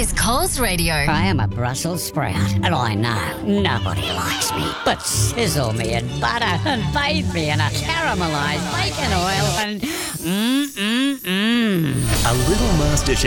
is Coles Radio. I am a Brussels sprout, and I know nobody likes me. But sizzle me in butter and bathe me in a caramelised bacon oil and... A little MasterChef